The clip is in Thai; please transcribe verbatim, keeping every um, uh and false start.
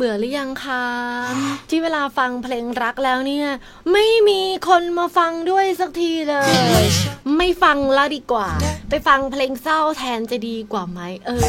บื่อหรือยังคะที่เวลาฟังเพลงรักแล้วเนี่ยไม่มีคนมาฟังด้วยสักทีเลยไม่ฟังแล้วดีกว่าไปฟังเพลงเศร้าแทนจะดีกว่าไหมเออ